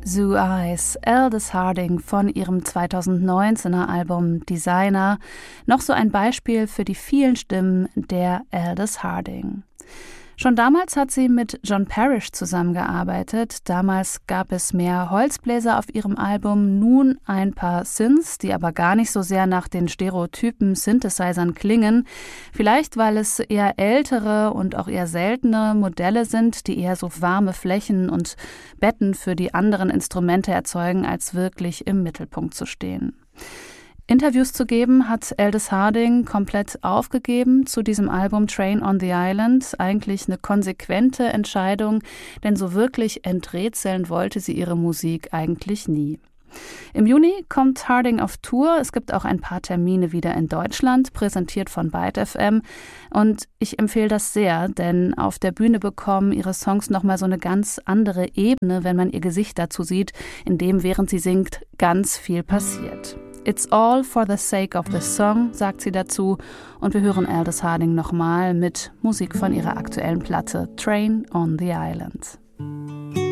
Zoo Eyes, Aldous Harding von ihrem 2019er Album Designer. Noch so ein Beispiel für die vielen Stimmen der Aldous Harding. Schon damals hat sie mit John Parrish zusammengearbeitet. Damals gab es mehr Holzbläser auf ihrem Album, nun ein paar Synths, die aber gar nicht so sehr nach den Stereotypen Synthesizern klingen. Vielleicht, weil es eher ältere und auch eher seltene Modelle sind, die eher so warme Flächen und Betten für die anderen Instrumente erzeugen, als wirklich im Mittelpunkt zu stehen. Interviews zu geben hat Aldous Harding komplett aufgegeben zu diesem Album Train on the Island. Eigentlich eine konsequente Entscheidung, denn so wirklich enträtseln wollte sie ihre Musik eigentlich nie. Im Juni kommt Harding auf Tour. Es gibt auch ein paar Termine wieder in Deutschland, präsentiert von Byte FM. Und ich empfehle das sehr, denn auf der Bühne bekommen ihre Songs nochmal so eine ganz andere Ebene, wenn man ihr Gesicht dazu sieht, in dem, während sie singt, ganz viel passiert. It's all for the sake of the song, sagt sie dazu. Und wir hören Aldous Harding nochmal mit Musik von ihrer aktuellen Platte Train on the Island.